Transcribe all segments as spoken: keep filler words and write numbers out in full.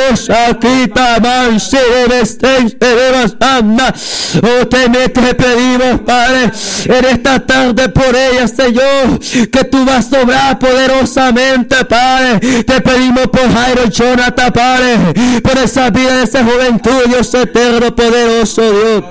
Shakita man se debe se debe anda. Oh, te, te pedimos, Padre, en esta tarde por ella, Señor, que tú vas a obrar poderosamente, Padre. Te pedimos por Jairo Jonathan, Padre, por esa vida de esa juventud, Dios eterno, poderoso Dios.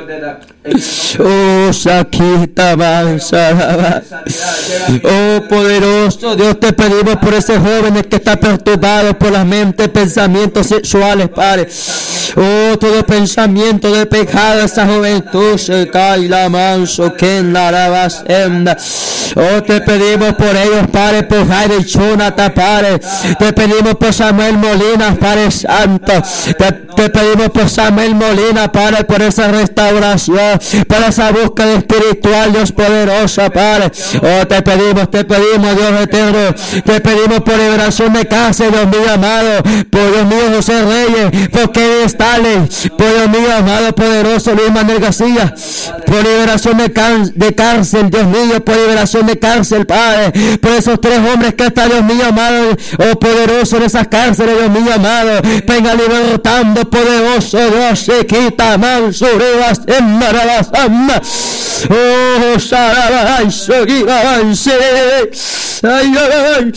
Oh, Shakita man saraba. Oh, poderoso Dios, te pedimos por ese joven que está perturbado por las mentes, pensamientos sexuales, Padre. Oh, todo pensamiento de pecado, esa juventud se cae la manso que en la rabasenda. Oh, te pedimos por ellos, Padre, por Jairo Jonathan, Padre. Te pedimos por Samuel Molina, Padre Santo. Te, te pedimos por Samuel Molina, Padre, por esa restauración, por esa búsqueda espiritual, Dios poderoso, Padre. Oh, te pedimos, te pedimos, Dios eterno. Te pedimos por liberación de cárcel, Dios mío amado. Por Dios mío, José Reyes, por Kevin Staley, por Dios mío amado, poderoso Luis Manuel García. Por liberación de, can- de cárcel, Dios mío, por liberación de cárcel, Padre. Por esos tres hombres que están, Dios mío amado, oh poderoso en esas cárceles, Dios mío amado. Venga libertando, poderoso Dios, se quita mal, surevas, embarabas, ama. Oh, sarabas, seguibas, ay, ay,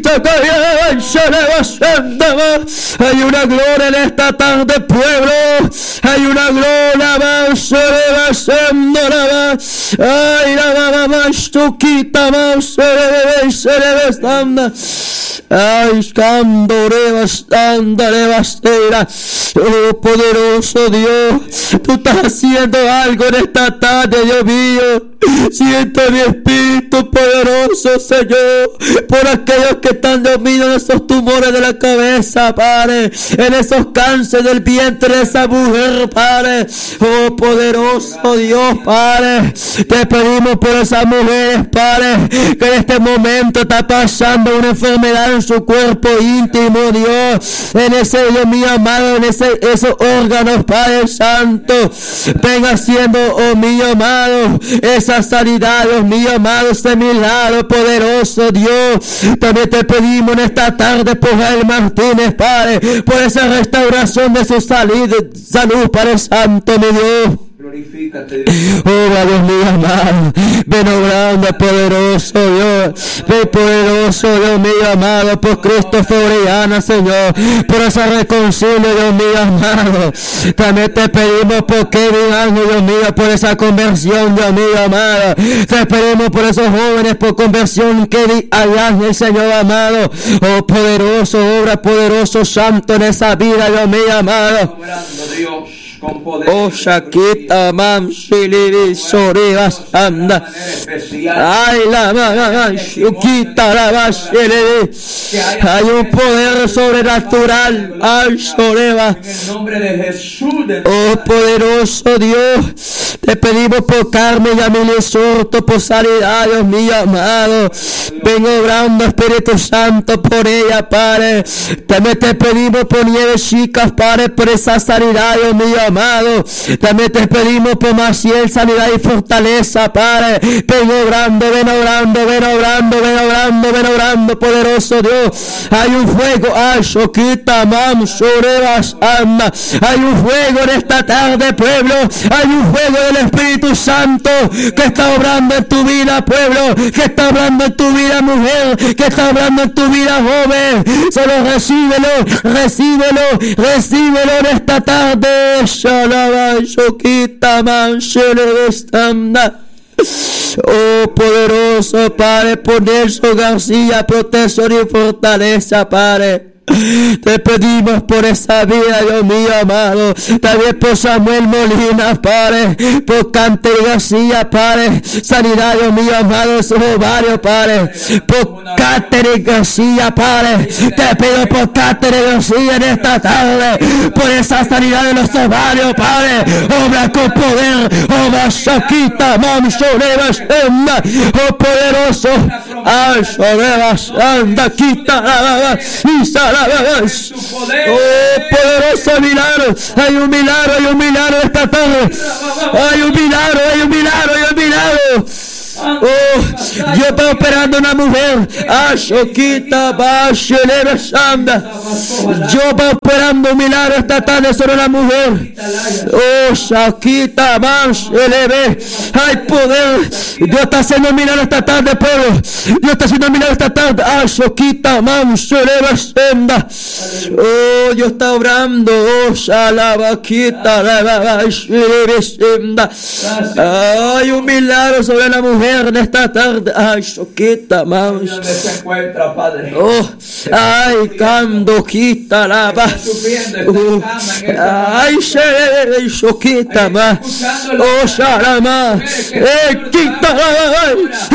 hay una gloria en esta tarde, pueblo. Hay una gloria, más, ay, la más, tu quita más, se le anda. Ay, candore bastante, bastera. Oh, poderoso Dios, tú estás haciendo algo en esta tarde, Dios mío. Siento mi espíritu poderoso, Señor, por aquellos que están dormidos en esos tumores de la cabeza, Padre, en esos cánceres del vientre de esa mujer, Padre. Oh, poderoso Dios, Padre, te pedimos por esas mujeres, Padre, que en este momento está pasando una enfermedad en su cuerpo íntimo, Dios, en ese, Dios mío amado, en ese, esos órganos, Padre Santo. Venga siendo, oh mío amado, esa sanidad, Dios mío amado, ese milagro poderoso, Dios. También te pedimos en esta tarde por Jael Martínez, Padre, por esa restauración de su salud, salud, Padre Santo, mi Dios. Glorifícate, oh, Dios mío amado, ven obrando, poderoso Dios, ven poderoso Dios mío amado, por Cristo Floriana, Señor, por esa reconcilio, Dios mío amado. También te pedimos por Kevin Ángel, Dios mío, por esa conversión, Dios mío amado. Te pedimos por esos jóvenes, por conversión, Kevin Ángel, Señor amado. Oh, poderoso, obra poderoso, santo en esa vida, Dios mío amado. obrando, Dios. Con poder, oh, Shakita, mam, silibi, soribas, anda. Ay, la mamá, Shukita, la basilibi. Hay un poder sobrenatural. Ay, soreba. En el nombre de Jesús. De oh, poderoso Dios, te pedimos por Carmen y Amelie Soto, por sanidad, Dios mío amado. Vengo obrando, Espíritu Santo, por ella, Padre. También te pedimos por Nieves Chicas, Padre, por esa sanidad, Dios mío amado. También te pedimos por Maciel, sanidad y fortaleza, Padre. Ven obrando, ven obrando, ven obrando, ven obrando, ven obrando, poderoso Dios. Hay un fuego, ay, Shokita, mam, Sorebas, ama. Hay un fuego en esta tarde, pueblo. Hay un fuego del Espíritu Santo que está obrando en tu vida, pueblo. Que está obrando en tu vida, mujer. Que está obrando en tu vida, joven. Solo recíbelo, recíbelo, recíbelo en esta tarde. Shalaba, Shokita, mam, Sorebas, ama. Oh, poderoso Padre, por Nelson García, protección y fortaleza, Padre. Te pedimos por esa vida, Dios mío amado. También por Samuel Molina, Padre. Por Cante García, Padre. Sanidad, Dios mío amado, de sus ovarios, Padre. Por Catherine García, Padre. Te pido por Catherine García en esta tarde. Por esa sanidad de los ovarios, Padre. Obra con poder. Obra Shakita, Mam, Solevas, Anda. Oh, poderoso. Ay, Solevas, Anda, quita la y sala. Oh, poderoso milagro. Hay un milagro, hay un milagro esta tarde. Hay un milagro, hay un milagro, hay un milagro. Oh, Dios está operando una mujer. Ashokita Basheleve Sanda. Dios va operando un milagro esta tarde sobre la mujer. Oh, Shakita Basheleve. Hay poder. Dios está haciendo un milagro esta tarde, pueblo. Dios está haciendo un milagro esta tarde. Ashokita Basheleve Sanda. Oh, Dios está obrando. Oh, Shalabakita Basheleve Sanda. Hay un milagro sobre la mujer de esta tarde. Ay, Shokita Mams. ¿Dónde se encuentra, Padre? Oh, ay, Kando Kita Lava. Oh, ay, Shere Shokita Ma. Oh, Sharama. Eh, Kita Lava.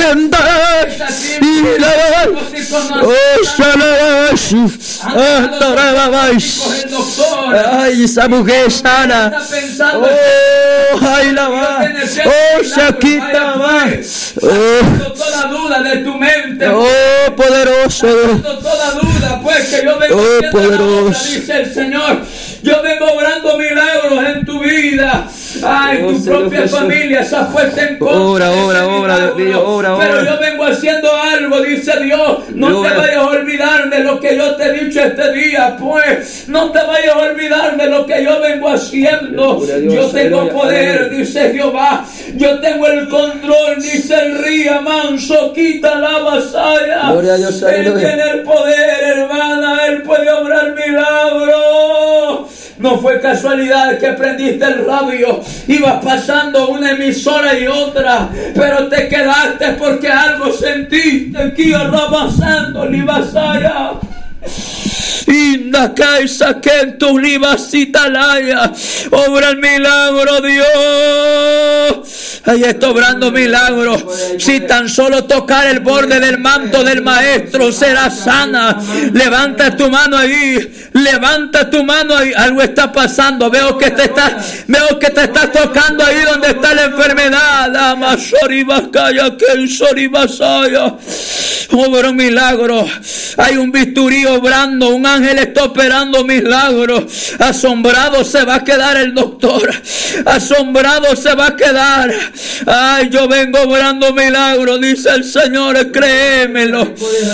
Y la. Oh, Shalava. Ah, Tarava. Ay, esa mujer sana. Oh, ay, la va. Oh, Shakita Ma. Oh, toda duda de tu mente. Oh, poderoso. Toda duda, pues que yo vengo Oh, haciendo poderoso. la obra, dice el Señor. Yo vengo obrando milagros en tu vida. Ay, Oh, tu Señor propia Jesús. familia se ha puesto en contra. Obra, de ese obra, obra, milagro. Dios, obra, Pero obra. yo vengo haciendo algo, dice Dios. No Dios, te obra. vayas a olvidar de lo que yo te he dicho este día, pues. No te vayas a olvidar de lo que yo vengo haciendo. Gloria a Dios, Yo tengo aleluya, poder, aleluya. dice Jehová. Yo tengo el control, dice el río manso, quita la vasalla. Gloria a Dios, Él aleluya. tiene el poder, hermana. Él puede obrar milagros. No fue casualidad que prendiste el radio. Ibas pasando una emisora y otra, pero te quedaste porque algo sentiste. Que iba pasando, Libasaya. Inda Kaisa Kento Libasita Laya. Obra el milagro, Dios. Ahí está obrando milagros. Si tan solo tocar el borde del manto del maestro será sana. Levanta tu mano ahí. Levanta tu mano ahí. Algo está pasando. Veo que te está, veo que te estás tocando ahí donde está la enfermedad. Amasori Bakaya Kensori Basaya. Obra un milagro. Hay un bisturí obrando. Un ángel está operando milagros. Asombrado se va a quedar el doctor. Asombrado se va a quedar. Ay, yo vengo obrando milagros, dice el Señor. Créemelo.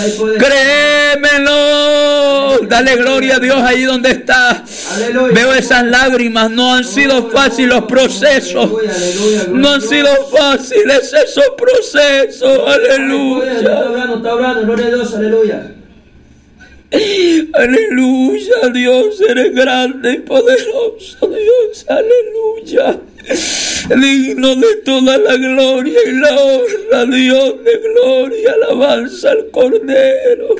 Créemelo. Dale gloria a Dios ahí donde está. Veo esas lágrimas. No han sido fáciles los procesos. No han sido fáciles esos procesos. Aleluya. Está hablando, está hablando, gloria a Dios, aleluya. Aleluya, Dios, eres grande y poderoso, Dios, aleluya. Digno de toda la gloria y la honra, Dios de gloria, alabanza al Cordero.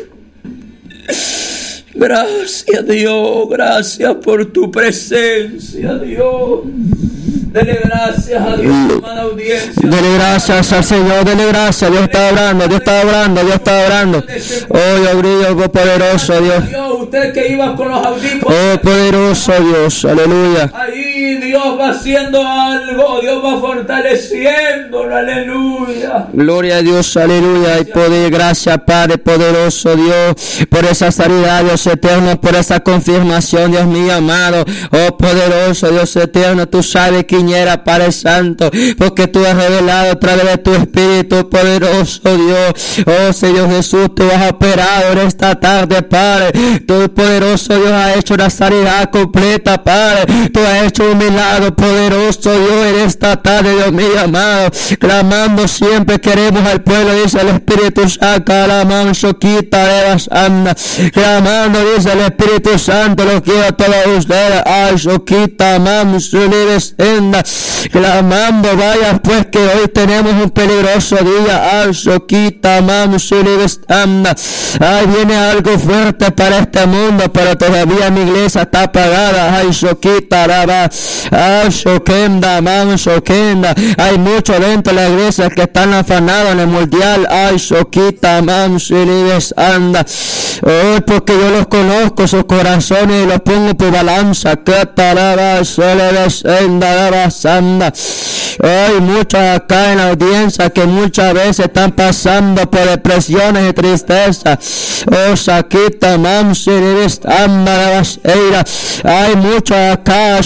Gracias, Dios, gracias por tu presencia, Dios. Dele gracias a Dios, hermana audiencia. Dele gracias al Señor, dele gracias. Dios está obrando, Dios está obrando, Dios está obrando. Oh, yo brillo, poderoso Dios. Dios, usted que iba con los audífonos. Oh, poderoso Dios, aleluya. Ahí Dios va haciendo algo, Dios va fortaleciéndolo, aleluya. Gloria a Dios, aleluya. Y poder, gracias, Padre poderoso Dios, por esa sanidad, Dios eterno, por esa confirmación, Dios mío amado. Oh, poderoso Dios eterno, tú sabes quién era, Padre Santo, porque tú has revelado a través de tu Espíritu poderoso Dios. Oh, Señor Jesús, tú has operado en esta tarde, Padre. Tu poderoso Dios ha hecho una sanidad completa, Padre. Tú has hecho un milagro poderoso, Dios, en esta tarde, Dios mío amado. Clamando siempre queremos al pueblo, dice el Espíritu Santo, la manso quita de las andas. Clamando, dice el Espíritu Santo, lo quiero a todos ustedes. Ay, so quita, manso, libres, clamando, vaya pues que hoy tenemos un peligroso día. Ay, so quita, manso, libres, anda. Ay, viene algo fuerte para este mundo, pero todavía mi iglesia está apagada. Ay, so quita, raba. Ay, so kenda, manso, kenda. Hay muchos dentro de la iglesia que están afanados en el mundial. Ay, so quita, manso, libres, anda. Oh, porque yo los conozco, sus corazones, y los pongo por balanza. Que taraba, se le descenda, la sanda. Hay muchos acá en la audiencia que muchas veces están pasando por depresiones y tristeza. Oh, saquita, manso, libres, anda, la baseira. Hay muchos acá, soca,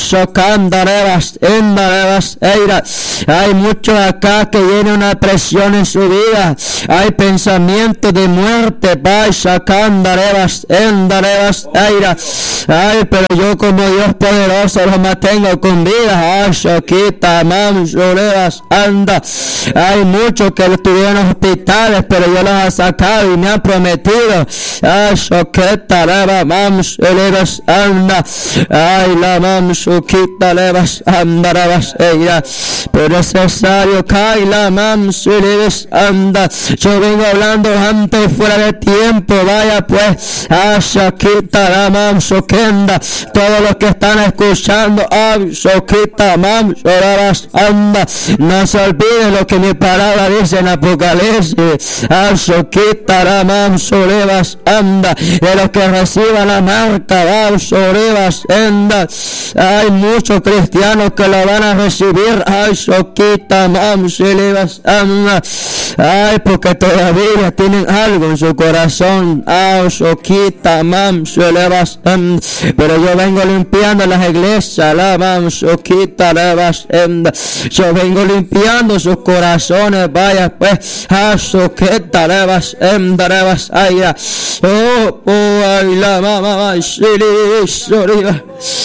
andarevas, andarevas, eira. Hay muchos acá que tienen una presión en su vida. Hay pensamientos de muerte, vai, sacandarevas, andarevas, eira. Ay, pero yo como Dios poderoso los mantengo con vida. Ay, Shokita, mam, Shorevas, anda. Hay muchos que estuvieron en hospitales, pero yo los he sacado y me han prometido. Ay, Shokita, leva, mam, Shorevas, anda. Ay, la mam, Shokita, levas, anda, levas, ella. Pero es necesario, Kai, la mam, Shorevas, anda. Yo vengo hablando antes fuera de tiempo, vaya pues. Ay, Shokita, la mam, Shokita. Todos los que están escuchando, ay, Shokita, mam, Shorevas, anda. No se olviden lo que mi palabra dice en Apocalipsis. Ay, Shokita, mam, Shorevas, anda. De los que reciban la marca, ay, Shorevas, anda. Hay muchos cristianos que lo van a recibir. Ay, Shokita, mam, Shorevas, anda. Ay, porque todavía tienen algo en su corazón. Ay, Shokita, mam, Shorevas, anda. Pero yo vengo limpiando las iglesias, la mam, Shokita, levas, anda. Yo vengo limpiando sus corazones, vaya pues. Ah, Shokita, levas, anda, levas, ay, oh, oh, ay, la mamá, ay, shiri,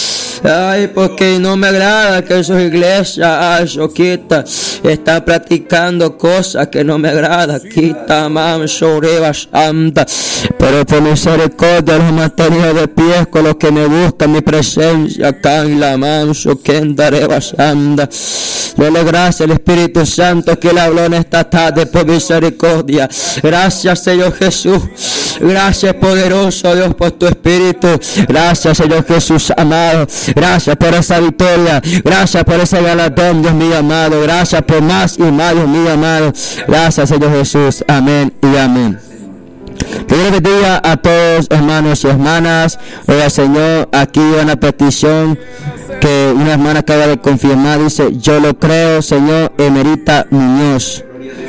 ay, porque no me agrada que sus iglesias, ay, Shokita, están practicando cosas que no me agrada. Quita, mam, Shorevas, anda. Pero por misericordia los he mantenido de pie con los que me buscan mi presencia. Acá en la mam, Shokenda, Revas, anda. Dale gracias al Espíritu Santo que le habló en esta tarde por misericordia. Gracias, Señor Jesús. Gracias, poderoso Dios, por tu Espíritu. Gracias, Señor Jesús amado. Gracias por esa victoria. Gracias por ese galardón, Dios mío amado. Gracias por más y más, Dios mío amado. Gracias, Señor Jesús. Amén y amén. Que Dios bendiga a todos, hermanos y hermanas. Oiga, Señor, aquí una petición que una hermana acaba de confirmar. Dice, yo lo creo, Señor, Emerita Muñoz.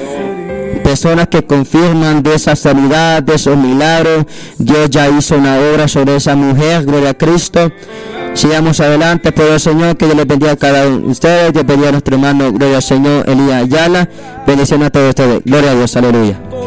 Personas que confirman de esa sanidad, de esos milagros. Dios ya hizo una obra sobre esa mujer, gloria a Cristo. Sigamos adelante, por el Señor, que Dios les bendiga a cada uno de ustedes. Dios bendiga a nuestro hermano, gloria al Señor, Elías Ayala. Bendición a todos ustedes, gloria a Dios, aleluya.